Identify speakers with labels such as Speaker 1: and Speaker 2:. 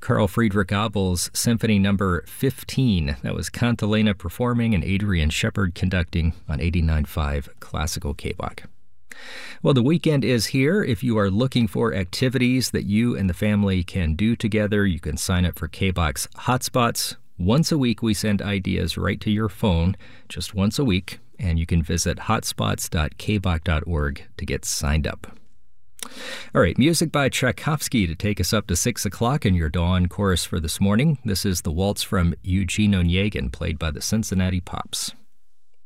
Speaker 1: Carl Friedrich Abel's Symphony Number 15. That was Cantalena performing and Adrian Shepard conducting on 89.5 Classical KBOC. Well, the weekend is here. If you are looking for activities that you and the family can do together, you can sign up for KBOC's Hotspots. Once a week, we send ideas right to your phone, just once a week, and you can visit hotspots.kbok.org to get signed up. All right, music by Tchaikovsky to take us up to 6 o'clock in your dawn chorus for this morning. This is the waltz from Eugene Onegin, played by the Cincinnati Pops.